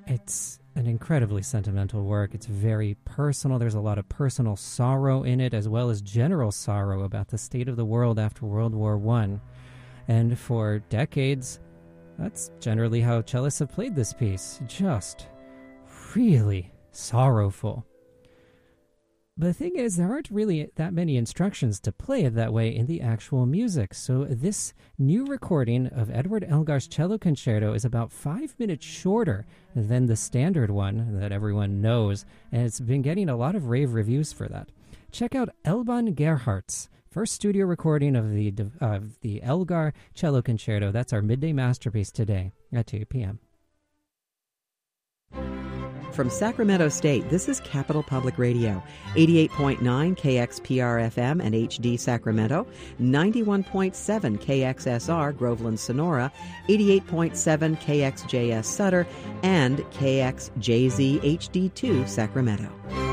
It's an incredibly sentimental work. It's very personal. There's a lot of personal sorrow in it, as well as general sorrow about the state of the world after World War I. And for decades, that's generally how cellists have played this piece. Just really sorrowful. But the thing is, there aren't really that many instructions to play it that way in the actual music. So this new recording of Edward Elgar's Cello Concerto is about 5 minutes shorter than the standard one that everyone knows, and it's been getting a lot of rave reviews for that. Check out Elban Gerhardt's first studio recording of the Elgar Cello Concerto. That's our midday masterpiece today at 2 p.m. From Sacramento State, this is Capital Public Radio, 88.9 KXPR-FM and HD Sacramento, 91.7 KXSR Groveland Sonora, 88.7 KXJS Sutter, and KXJZ HD2 Sacramento.